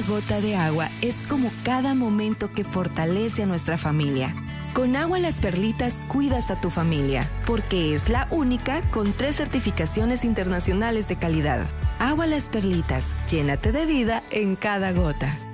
gota de agua es como cada momento que fortalece a nuestra familia. Con Agua Las Perlitas cuidas a tu familia, porque es la única con 3 certificaciones internacionales de calidad. Agua Las Perlitas, llénate de vida en cada gota.